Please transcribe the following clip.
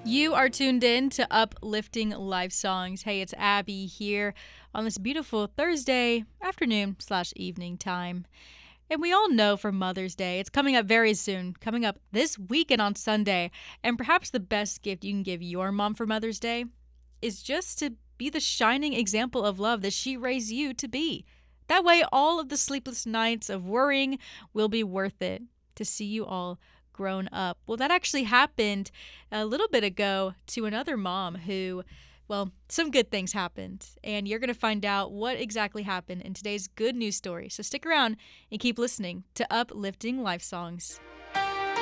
You are tuned in to Uplifting Life Songs. Hey, it's Abby here on this beautiful Thursday afternoon slash evening time. And we all know for Mother's Day, it's coming up very soon, coming up this weekend on Sunday. And perhaps the best gift you can give your mom for Mother's Day is just to be the shining example of love that she raised you to be. That way, all of the sleepless nights of worrying will be worth it to see you all grown up. Well, that actually happened a little bit ago to another mom who, well, some good things happened. And you're going to find out what exactly happened in today's good news story. So stick around and keep listening to Uplifting Life Songs.